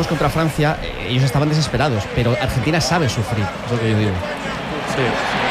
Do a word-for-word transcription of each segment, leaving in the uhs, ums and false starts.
vimos contra Francia, eh, ellos estaban desesperados, pero Argentina sabe sufrir, es lo que yo digo. Sí.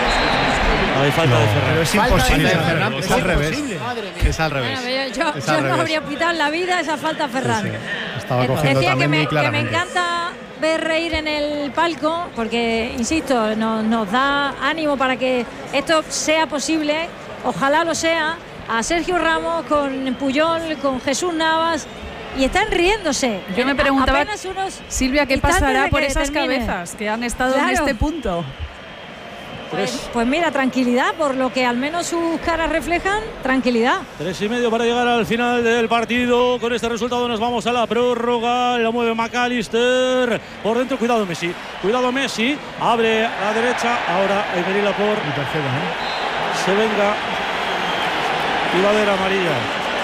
Hay falta no, de Ferran. Pero es imposible, Ferran. Es al revés. Es al revés. Bueno, yo es yo al no revés. habría pitado en la vida esa falta a Ferran. Sí, sí. Estaba Eh, cogiendo Decía que también me, muy que me claramente. encanta ver reír en el palco, porque, insisto, nos, nos da ánimo para que esto sea posible. Ojalá lo sea. A Sergio Ramos, con Puyol, con Jesús Navas. Y están riéndose. Yo me preguntaba, Apenas unos Silvia, ¿qué instantes pasará de por que esas termine. cabezas que han estado Claro. en este punto? Pues, pues mira, tranquilidad, por lo que al menos sus caras reflejan, tranquilidad. Tres y medio para llegar al final del partido. Con este resultado nos vamos a la prórroga. La mueve McAllister. Por dentro, cuidado Messi. Cuidado Messi. Abre a la derecha. Ahora Emery Laporte. Y tercera, ¿eh? Se venga. Y va a haber amarilla.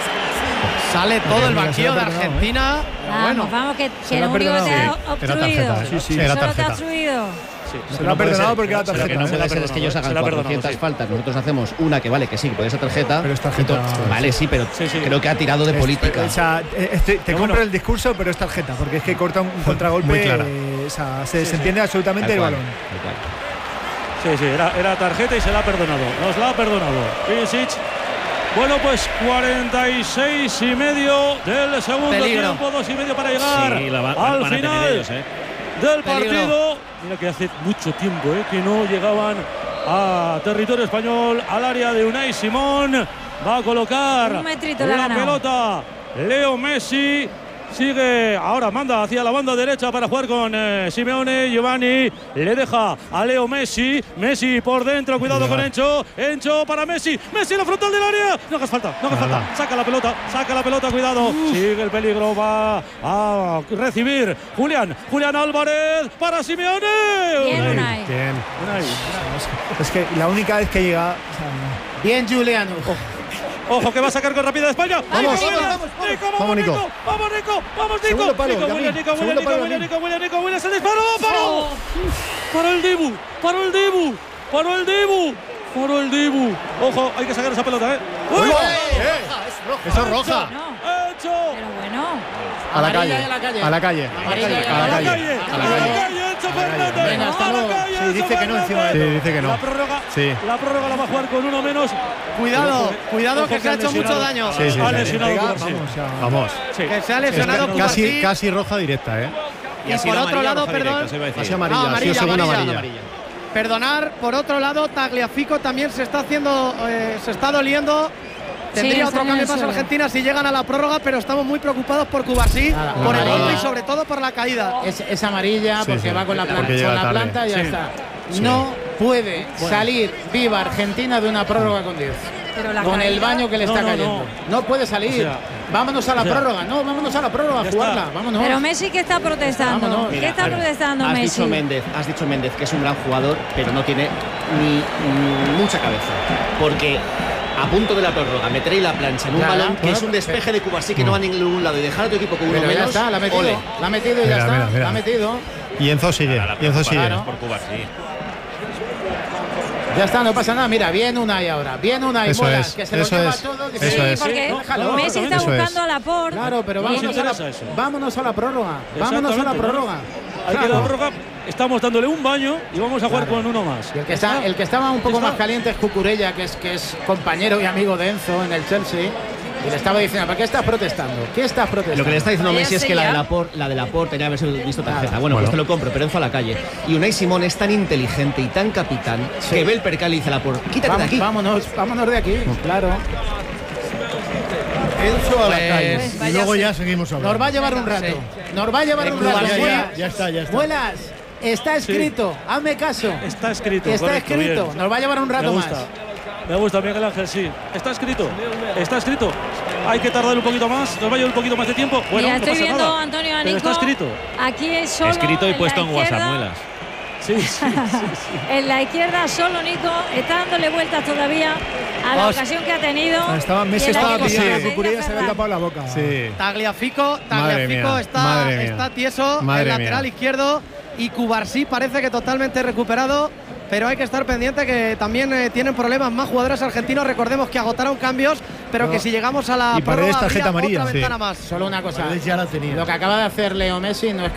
Sale todo el Mira, se banquillo lo de ha perdonado, Argentina. Vamos, Bueno, vamos, que, se que lo lo ha único que te ha perdonado. Sí, era obstruido. tarjeta, sí, sí, Solo era te ha tarjeta. obstruido. Sí. Se lo ha perdonado porque era Se la- tarjeta. No se la puede ser es que ellos perdonado, hagan se la perdonado, cuatrocientas sí. faltas, nosotros hacemos una que vale, que sí, que puede ser tarjeta. Pero es tarjeta. Entonces, vale, sí, pero Sí, sí. creo que ha tirado de Es- política. O sea, eh, te, te Pero compro bueno. el discurso, pero es tarjeta, porque es que corta un contragolpe. Muy clara. eh, o sea, se, Sí, se sí. entiende absolutamente Tal el cual, balón. tal cual. Sí, sí, era, era tarjeta y se la ha perdonado. Nos la ha perdonado. Pisic. Bueno, pues cuarenta y seis y medio del segundo Peligro. tiempo, dos y medio para llegar Sí, la va- al van a tener final ellos, ¿eh? del Peligro. partido. Mira que hace mucho tiempo ¿eh? que no llegaban a territorio español, al área de Unai Simón. Va a colocar Un metrito le ha la ganado. pelota Leo Messi. Sigue, ahora manda hacia la banda derecha para jugar con eh, Simeone. Giovanni le deja a Leo Messi. Messi por dentro, cuidado Cuidado. con Encho. Encho para Messi. Messi en la frontal del área. No hagas falta, no hagas Nada. falta. Saca la pelota, saca la pelota, cuidado. Sigue el peligro, va a recibir Julián. Julián Álvarez para Simeone. Bien, Unai. Unai. Bien. Unai. Es que la única vez que llega. O sea, no. bien Juliano. Ojo que va a sacar con rapidez España. Vamos, Nico, vamos, Williams. Nico, vamos, Nico. Nico. Vamos, Nico. Vamos, Nico. Segundo palo, Nico, Yamil. Williams, Nico, Segundo Williams, palo, Nico, Williams, Yamil. Nico, Williams, Nico, Williams. El disparo. Paró. Paró el Dibu. Paró el Dibu. Paró el Dibu. Paró el Dibu. Ojo, hay que sacar esa pelota, ¿eh? ¡Uy! Eso es roja. No, ¡Hecho! pero bueno. A la calle. Amarilla y a la calle. A la calle. Amarilla y a A ¡A la la calle. calle! A ¡A la la calle. calle! ¡Enzo Fernández! Venga, hasta ¡A la luego. calle, Sí, Enzo dice que no encima de Fernández! todo. Sí, dice que no. La prórroga, Sí. la prórroga la va a jugar con uno menos. Cuidado, Ojo, cuidado ojo que se ha han hecho mucho lesionado. daño. Sí, sí, Ha sí. lesionado Venga, Cubarsí. vamos, ya. Vamos. Sí. Que se ha lesionado Casi, Cubarsí. casi roja directa, ¿eh? Y por otro lado, perdón. Casi No, amarilla, ha amarilla, sido segunda amarilla. amarilla. Perdonar, por otro lado, Tagliafico también se está haciendo, eh, se está doliendo. Tendría Sí, otro salió cambio en más suelo. Argentina si llegan a la prórroga, pero estamos muy preocupados por Cubarsí, Nada, por el amarilla. golpe y sobre todo por la caída. Es, es amarilla Sí, porque sí, va con la, porque plan- llega con la tarde. planta y ya Sí. está. Sí. No puede salir viva Argentina de una prórroga con diez. Pero la Con el caída- baño que le No, está no, cayendo. No, no. puede salir. O sea, vámonos a la o sea, prórroga. No, vámonos a la prórroga, ya a jugarla. está. Vámonos. Pero Messi, ¿qué está protestando? Vámonos. ¿Qué Mira, está claro, protestando has Messi? dicho Méndez, has dicho Méndez que es un gran jugador, pero no tiene ni mm, mucha cabeza. Porque a punto de la prórroga, meter ahí la plancha en un Ya, balón ya, que es bueno, un despeje de Cubarsí que no va a ningún lado y dejar a tu equipo con uno Pero ya menos. está, la ha metido. ole. La ha metido y ya Mira, está. mira, mira. La ha metido. Y Enzo sigue. Y Enzo sigue. Claro. Por Cubarsí. Ya está, no pasa nada. Mira, bien Unai ahora. Bien Unai. Eso mola, es, que se lo eso lleva es, todo. que eso sí, es. Porque déjalo. Messi está Eso es. buscando a Laporte. Claro, pero No nos vámonos a, interesa la, eso. vámonos a la prórroga. Vámonos a la Exactamente, prórroga. Hay que Claro. la prórroga. Estamos dándole un baño y vamos a jugar con uno más. Y el que, está, el que estaba un poco Ya está. más caliente es Cucurella, que es, que es compañero y amigo de Enzo en el Chelsea. Y le estaba diciendo, ¿para qué estás protestando? ¿Qué estás protestando? Lo que le está diciendo Vaya Messi es que la de señal. Laporte, la de Laporte tenía que haberse visto tarjeta. Claro. Bueno, Bueno. pues te lo compro, pero Enzo a la calle. Y Unai Simón es tan inteligente y tan capitán que ve el percal y dice a Laporte, quítate Vamos, de aquí. vámonos, vámonos de aquí, claro. Enzo a la Pues, calle. vaya Y luego sea. ya seguimos hablando. Nos va a llevar un rato. Nos va a llevar un rato. Ya, ya, Muelas, ya está, ya está. Muelas, está escrito. Hazme caso. Está escrito. Está correcto, escrito. bien. Nos va a llevar un rato Me más. gusta. Me gusta, Miguel Ángel, sí. Está escrito. Está escrito. Hay que tardar un poquito más. Nos va a llevar un poquito más de tiempo. Bueno, Mira, no estoy pasa viendo nada. Antonio Pero Anico. está escrito. Aquí es solo. Escrito y en puesto la en WhatsApp, izquierda. muelas. Sí, sí, sí, sí. En la izquierda solo Nico está dándole vueltas todavía a la Vamos. ocasión que ha tenido. Estaba, Y Messi en la estaba que pidiendo la a pedía Cucurella, se le ha Ferran. tapado la boca. Sí. Tagliafico, Madre Tagliafico mía, está, madre mía. está tieso, Madre el lateral mía. izquierdo, y Cubarsí parece que totalmente recuperado, pero hay que estar pendiente que también eh, tienen problemas más jugadores argentinos. Recordemos que agotaron cambios, pero No. que si llegamos a la Y Paredes prórroga tarjeta habría amarilla, otra sí. ventana más. Solo una cosa. Paredes ya la tenía. Lo que acaba de hacer Leo Messi no es